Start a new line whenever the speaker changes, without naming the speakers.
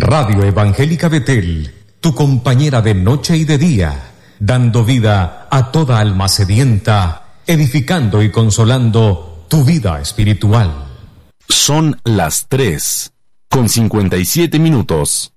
Radio Evangélica Betel, tu compañera de noche y de día, dando vida a toda alma sedienta, edificando y consolando tu vida espiritual.
Son las 3:57.